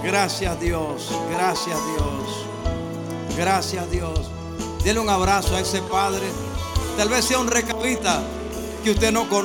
Gracias Dios, gracias Dios, gracias Dios. Dele un abrazo a ese padre. Tal vez sea un recabita que usted no conoce.